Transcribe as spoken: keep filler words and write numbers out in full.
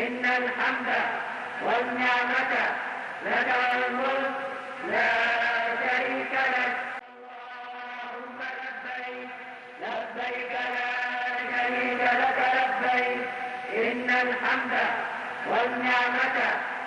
إن الحمد والنعمة لك والملك لا شريك لك. اللهم لبيك لبيك لا شريك لك لبيك إن الحمد والنعمة